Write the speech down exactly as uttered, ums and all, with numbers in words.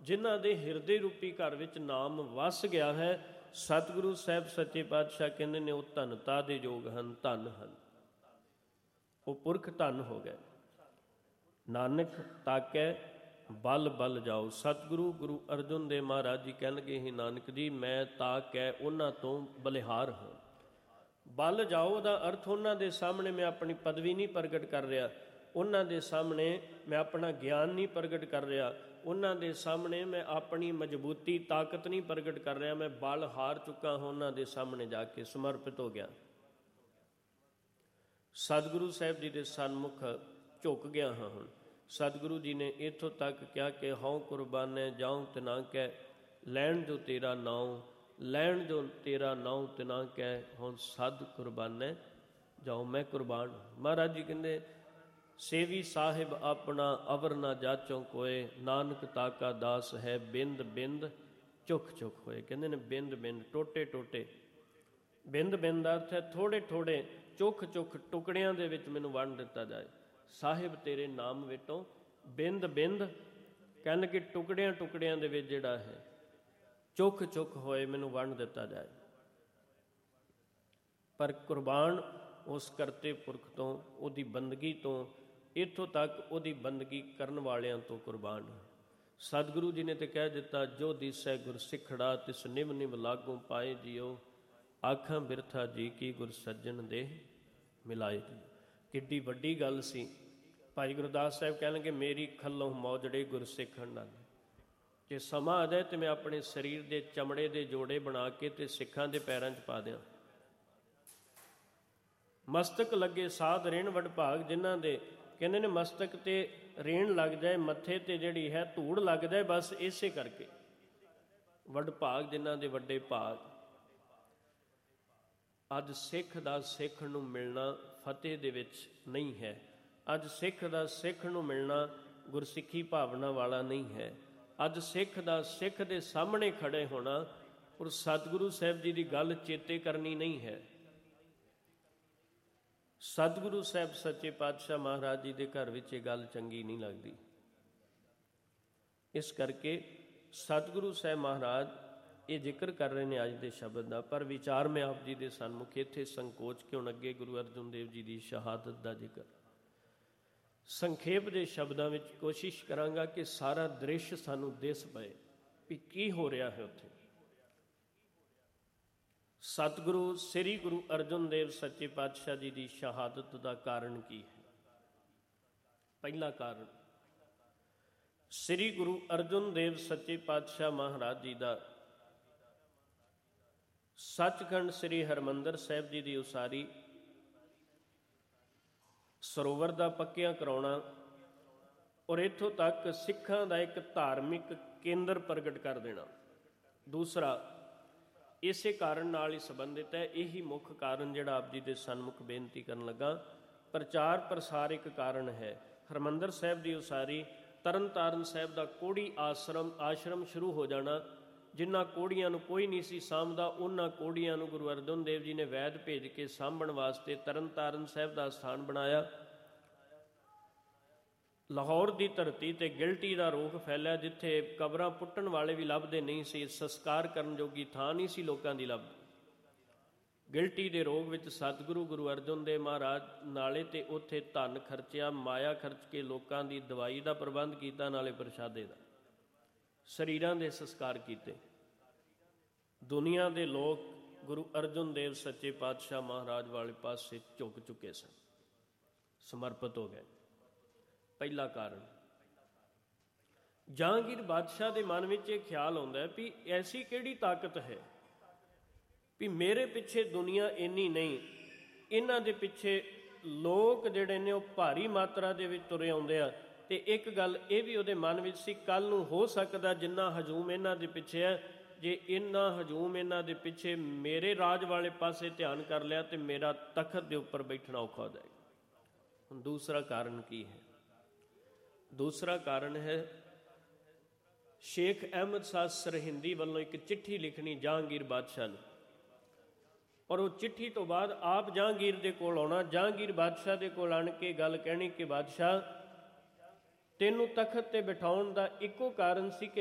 ਜਿਨ੍ਹਾਂ ਦੇ ਹਿਰਦੇ ਰੂਪੀ ਘਰ ਵਿੱਚ ਨਾਮ ਵਸ ਗਿਆ ਹੈ, ਸਤਿਗੁਰੂ ਸਾਹਿਬ ਸੱਚੇ ਪਾਤਸ਼ਾਹ ਕਹਿੰਦੇ ਨੇ ਉਹ ਧਨਤਾ ਦੇ ਯੋਗ ਹਨ, ਧਨ ਹਨ, ਉਹ ਪੁਰਖ ਧਨ ਹੋ ਗਏ। ਨਾਨਕ ਤਾਕੈ ਬਲ ਬਲ ਜਾਓ। ਸਤਿਗੁਰੂ ਗੁਰੂ ਅਰਜਨ ਦੇਵ ਮਹਾਰਾਜ ਜੀ ਕਹਿਣਗੇ, ਹੀ ਨਾਨਕ ਜੀ ਮੈਂ ਤਾਕੈ ਉਹਨਾਂ ਤੋਂ ਬਲਿਹਾਰ ਹਾਂ। ਬਲ ਜਾਓ ਦਾ ਅਰਥ ਉਹਨਾਂ ਦੇ ਸਾਹਮਣੇ ਮੈਂ ਆਪਣੀ ਪਦਵੀ ਨਹੀਂ ਪ੍ਰਗਟ ਕਰ ਰਿਹਾ, ਉਹਨਾਂ ਦੇ ਸਾਹਮਣੇ ਮੈਂ ਆਪਣਾ ਗਿਆਨ ਨਹੀਂ ਪ੍ਰਗਟ ਕਰ ਰਿਹਾ, ਉਹਨਾਂ ਦੇ ਸਾਹਮਣੇ ਮੈਂ ਆਪਣੀ ਮਜ਼ਬੂਤੀ ਤਾਕਤ ਨਹੀਂ ਪ੍ਰਗਟ ਕਰ ਰਿਹਾ, ਮੈਂ ਬਲ ਹਾਰ ਚੁੱਕਾ ਹਾਂ, ਉਹਨਾਂ ਦੇ ਸਾਹਮਣੇ ਜਾ ਕੇ ਸਮਰਪਿਤ ਹੋ ਗਿਆ। ਸਤਿਗੁਰੂ ਸਾਹਿਬ ਜੀ ਦੇ ਸਨਮੁਖ ਝੁਕ ਗਿਆ ਹਾਂ। ਹੁਣ ਸਤਿਗੁਰੂ ਜੀ ਨੇ ਇੱਥੋਂ ਤੱਕ ਕਿਹਾ ਕਿ ਹਉ ਕੁਰਬਾਨੇ ਜਾਉ ਤਿਨਾ ਕਹਿ, ਲੈਣ ਜੋ ਤੇਰਾ ਨਾਉ, ਲੈਣ ਜੋ ਤੇਰਾ ਨਾਉ ਤਿਨਾ ਕਹਿ, ਹੁਣ ਸਦ ਕੁਰਬਾਨੇ ਜਾਉ, ਮੈਂ ਕੁਰਬਾਨ। ਮਹਾਰਾਜ ਜੀ ਕਹਿੰਦੇ ਸੇਵੀ ਸਾਹਿਬ ਆਪਣਾ ਅਵਰ ਨਾ ਜਾਚੋ ਕੋਏ, ਨਾਨਕ ਤਾਕਾ ਦਾਸ ਹੈ ਬਿੰਦ ਬਿੰਦ ਚੁੱਕ ਚੁੱਕ ਹੋਏ। ਕਹਿੰਦੇ ਨੇ ਬਿੰਦ ਬਿੰਦ ਟੋਟੇ ਟੋਟੇ, ਬਿੰਦ ਬਿੰਦ ਦਾ ਅਰਥ ਹੈ ਥੋੜ੍ਹੇ ਥੋੜ੍ਹੇ, ਚੁੱਕ ਚੁੱਕ ਟੁਕੜਿਆਂ ਦੇ ਵਿੱਚ ਮੈਨੂੰ ਵੰਡ ਦਿੱਤਾ ਜਾਏ। ਸਾਹਿਬ ਤੇਰੇ ਨਾਮ ਵਿੱਚੋਂ ਬਿੰਦ ਬਿੰਦ ਕਹਿੰਦੇ ਕਿ ਟੁਕੜਿਆਂ ਟੁਕੜਿਆਂ ਦੇ ਵਿੱਚ ਜਿਹੜਾ ਹੈ ਚੁੱਕ ਚੁੱਕ ਹੋਏ ਮੈਨੂੰ ਵੰਡ ਦਿੱਤਾ ਜਾਏ। ਪਰ ਕੁਰਬਾਨ ਉਸ ਕਰਤੇ ਪੁਰਖ ਤੋਂ, ਉਹਦੀ ਬੰਦਗੀ ਤੋਂ, ਇੱਥੋਂ ਤੱਕ ਉਹਦੀ ਬੰਦਗੀ ਕਰਨ ਵਾਲਿਆਂ ਤੋਂ ਕੁਰਬਾਨ। ਸਤਿਗੁਰੂ ਜੀ ਨੇ ਤੇ ਕਹਿ ਦਿੱਤਾ, ਜੋ ਦਿਸੈ ਗੁਰ ਸਿੱਖੜਾ ਤਿਸ ਨਿਵ ਨਿਵ ਲਾਗੋਂ ਪਾਏ ਜੀਓ, ਆਖਾਂ ਬਿਰਥਾ ਜੀ ਕੀ ਗੁਰ ਸੱਜਣ ਦੇ ਮਿਲਾਏ ਜੀ। ਕਿੱਡੀ ਵੱਡੀ ਗੱਲ ਸੀ। ਭਾਈ ਗੁਰਦਾਸ ਸਾਹਿਬ ਕਹਿਣਗੇ ਮੇਰੀ ਖੱਲੋਂ ਮੌਜੜੇ ਗੁਰ ਸਿੱਖਣ ਨਾਲ। ਜੇ ਸਮਾਂ ਆ ਜਾਏ ਤੇ ਮੈਂ ਆਪਣੇ ਸਰੀਰ ਦੇ ਚਮੜੇ ਦੇ ਜੋੜੇ ਬਣਾ ਕੇ ਤੇ ਸਿੱਖਾਂ ਦੇ ਪੈਰਾਂ 'ਚ ਪਾ ਦਿਆਂ। ਮਸਤਕ ਲੱਗੇ ਸਾਧ ਰੇਣ ਵਡਭਾਗ, ਜਿਨ੍ਹਾਂ ਦੇ ਕਹਿੰਦੇ ਨੇ ਮਸਤਕ ਤੇ ਰੇਣ ਲੱਗ ਜਾਏ, ਮੱਥੇ ਤੇ ਜਿਹੜੀ ਹੈ ਧੂੜ ਲੱਗ ਜਾਏ, ਬਸ ਇਸੇ ਕਰਕੇ ਵਡਭਾਗ, ਜਿਨ੍ਹਾਂ ਦੇ ਵੱਡੇ ਭਾਗ। ਅੱਜ ਸਿੱਖ ਦਾ ਸਿੱਖ ਨੂੰ ਮਿਲਣਾ ਫਤਿਹ ਦੇ ਵਿੱਚ ਨਹੀਂ ਹੈ। ਅੱਜ ਸਿੱਖ ਦਾ ਸਿੱਖ ਨੂੰ ਮਿਲਣਾ ਗੁਰਸਿੱਖੀ ਭਾਵਨਾ ਵਾਲਾ ਨਹੀਂ ਹੈ। ਅੱਜ ਸਿੱਖ ਦਾ ਸਿੱਖ ਦੇ ਸਾਹਮਣੇ ਖੜੇ ਹੋਣਾ ਔਰ ਸਤਿਗੁਰੂ ਸਾਹਿਬ ਜੀ ਦੀ ਗੱਲ ਚੇਤੇ ਕਰਨੀ ਨਹੀਂ ਹੈ। ਸਤਿਗੁਰੂ ਸਾਹਿਬ ਸੱਚੇ ਪਾਤਸ਼ਾਹ ਮਹਾਰਾਜ ਜੀ ਦੇ ਘਰ ਵਿੱਚ ਇਹ ਗੱਲ ਚੰਗੀ ਨਹੀਂ ਲੱਗਦੀ। ਇਸ ਕਰਕੇ ਸਤਿਗੁਰੂ ਸਾਹਿਬ ਮਹਾਰਾਜ ਇਹ ਜ਼ਿਕਰ ਕਰ ਰਹੇ ਨੇ ਅੱਜ ਦੇ ਸ਼ਬਦ ਦਾ, ਪਰ ਵਿਚਾਰ ਮੈਂ ਆਪ ਜੀ ਦੇ ਸਨਮੁਖ ਇੱਥੇ ਸੰਕੋਚ ਕੇ ਹੁਣ ਅੱਗੇ ਗੁਰੂ ਅਰਜਨ ਦੇਵ ਜੀ ਦੀ ਸ਼ਹਾਦਤ ਦਾ ਜ਼ਿਕਰ ਸੰਖੇਪ ਦੇ ਸ਼ਬਦਾਂ ਵਿੱਚ ਕੋਸ਼ਿਸ਼ ਕਰਾਂਗਾ ਕਿ ਸਾਰਾ ਦ੍ਰਿਸ਼ ਸਾਨੂੰ ਦਿਸ ਪਏ ਵੀ ਕੀ ਹੋ ਰਿਹਾ ਹੈ ਉੱਥੇ। ਸਤਿਗੁਰੂ ਸ੍ਰੀ ਗੁਰੂ ਅਰਜਨ ਦੇਵ ਸੱਚੇ ਪਾਤਸ਼ਾਹ ਜੀ ਦੀ ਸ਼ਹਾਦਤ ਦਾ ਕਾਰਨ ਕੀ ਹੈ? ਪਹਿਲਾ ਕਾਰਨ, ਸ੍ਰੀ ਗੁਰੂ ਅਰਜਨ ਦੇਵ ਸੱਚੇ ਪਾਤਸ਼ਾਹ ਮਹਾਰਾਜ ਜੀ ਦਾ ਸੱਚਖੰਡ ਸ੍ਰੀ ਹਰਿਮੰਦਰ ਸਾਹਿਬ ਜੀ ਦੀ ਉਸਾਰੀ, ਸਰੋਵਰ ਦਾ ਪੱਕਿਆਂ ਕਰਾਉਣਾ ਔਰ ਇੱਥੋਂ ਤੱਕ ਸਿੱਖਾਂ ਦਾ ਇੱਕ ਧਾਰਮਿਕ ਕੇਂਦਰ ਪ੍ਰਗਟ ਕਰ ਦੇਣਾ। ਦੂਸਰਾ ਇਸੇ ਕਾਰਨ ਨਾਲ ਹੀ ਸੰਬੰਧਿਤ ਹੈ, ਇਹੀ ਮੁੱਖ ਕਾਰਨ ਜਿਹੜਾ ਆਪ ਜੀ ਦੇ ਸਨਮੁਖ ਬੇਨਤੀ ਕਰਨ ਲੱਗਾ। ਪ੍ਰਚਾਰ ਪ੍ਰਸਾਰ ਇੱਕ ਕਾਰਨ ਹੈ। ਹਰਿਮੰਦਰ ਸਾਹਿਬ ਦੀ ਉਸਾਰੀ, ਤਰਨ ਤਾਰਨ ਸਾਹਿਬ ਦਾ ਕੋੜੀ ਆਸ਼ਰਮ ਆਸ਼ਰਮ ਸ਼ੁਰੂ ਹੋ ਜਾਣਾ। ਜਿਨ੍ਹਾਂ ਕੋੜੀਆਂ ਨੂੰ ਕੋਈ ਨਹੀਂ ਸੀ ਸਾਂਭਦਾ, ਉਹਨਾਂ ਕੋੜੀਆਂ ਨੂੰ ਗੁਰੂ ਅਰਜਨ ਦੇਵ ਜੀ ਨੇ ਵੈਦ ਭੇਜ ਕੇ ਸਾਂਭਣ ਵਾਸਤੇ ਤਰਨ ਤਾਰਨ ਸਾਹਿਬ ਦਾ ਸਥਾਨ ਬਣਾਇਆ। ਲਾਹੌਰ ਦੀ ਧਰਤੀ 'ਤੇ ਗਿਲਟੀ ਦਾ ਰੋਗ ਫੈਲਿਆ, ਜਿੱਥੇ ਕਬਰਾਂ ਪੁੱਟਣ ਵਾਲੇ ਵੀ ਲੱਭਦੇ ਨਹੀਂ ਸੀ, ਸੰਸਕਾਰ ਕਰਨ ਜੋਗੀ ਥਾਂ ਨਹੀਂ ਸੀ ਲੋਕਾਂ ਦੀ ਲੱਭਦੀ। ਗਿਲਟੀ ਦੇ ਰੋਗ ਵਿੱਚ ਸਤਿਗੁਰੂ ਗੁਰੂ ਅਰਜਨ ਦੇਵ ਮਹਾਰਾਜ ਨਾਲੇ ਤੇ ਉੱਥੇ ਧਨ ਖਰਚਿਆ, ਮਾਇਆ ਖਰਚ ਕੇ ਲੋਕਾਂ ਦੀ ਦਵਾਈ ਦਾ ਪ੍ਰਬੰਧ ਕੀਤਾ, ਨਾਲੇ ਪ੍ਰਸ਼ਾਦੇ ਦਾ, ਸਰੀਰਾਂ ਦੇ ਸੰਸਕਾਰ ਕੀਤੇ। ਦੁਨੀਆ ਦੇ ਲੋਕ ਗੁਰੂ ਅਰਜਨ ਦੇਵ ਸੱਚੇ ਪਾਤਸ਼ਾਹ ਮਹਾਰਾਜ ਵਾਲੇ ਪਾਸੇ ਝੁਕ ਚੁੱਕੇ ਸਨ, ਸਮਰਪਿਤ ਹੋ ਗਏ। ਪਹਿਲਾ ਕਾਰਨ। ਜਹਾਂਗੀਰ ਬਾਦਸ਼ਾਹ ਦੇ ਮਨ ਵਿੱਚ ਇਹ ਖਿਆਲ ਆਉਂਦਾ ਵੀ ਐਸੀ ਕਿਹੜੀ ਤਾਕਤ ਹੈ ਵੀ ਮੇਰੇ ਪਿੱਛੇ ਦੁਨੀਆ ਇੰਨੀ ਨਹੀਂ, ਇਹਨਾਂ ਦੇ ਪਿੱਛੇ ਲੋਕ ਜਿਹੜੇ ਨੇ ਉਹ ਭਾਰੀ ਮਾਤਰਾ ਦੇ ਵਿੱਚ ਤੁਰੇ ਆਉਂਦੇ ਆ। ਤੇ ਇੱਕ ਗੱਲ ਇਹ ਵੀ ਉਹਦੇ ਮਨ ਵਿੱਚ ਸੀ, ਕੱਲ੍ਹ ਨੂੰ ਹੋ ਸਕਦਾ ਜਿੰਨਾ ਹਜੂਮ ਇਹਨਾਂ ਦੇ ਪਿੱਛੇ ਹੈ, ਜੇ ਇੰਨਾ ਹਜੂਮ ਇਹਨਾਂ ਦੇ ਪਿੱਛੇ ਮੇਰੇ ਰਾਜ ਵਾਲੇ ਪਾਸੇ ਧਿਆਨ ਕਰ ਲਿਆ ਤੇ ਮੇਰਾ ਤਖਤ ਦੇ ਉੱਪਰ ਬੈਠਣਾ ਔਖਾ ਹੋ ਜਾਏਗਾ। ਹੁਣ ਦੂਸਰਾ ਕਾਰਨ ਕੀ ਹੈ? ਦੂਸਰਾ ਕਾਰਨ ਹੈ ਸ਼ੇਖ ਅਹਿਮਦ ਸ਼ਾਹ ਸਰਹਿੰਦੀ ਵੱਲੋਂ ਇੱਕ ਚਿੱਠੀ ਲਿਖਣੀ ਜਹਾਂਗੀਰ ਬਾਦਸ਼ਾਹ ਨੂੰ, ਔਰ ਉਹ ਚਿੱਠੀ ਤੋਂ ਬਾਅਦ ਆਪ ਜਹਾਂਗੀਰ ਦੇ ਕੋਲ ਆਉਣਾ। ਜਹਾਂਗੀਰ ਬਾਦਸ਼ਾਹ ਦੇ ਕੋਲ ਆਣ ਕੇ ਗੱਲ ਕਹਿਣੀ ਕਿ ਬਾਦਸ਼ਾਹ, ਤੈਨੂੰ ਤਖਤ 'ਤੇ ਬਿਠਾਉਣ ਦਾ ਇੱਕੋ ਕਾਰਨ ਸੀ ਕਿ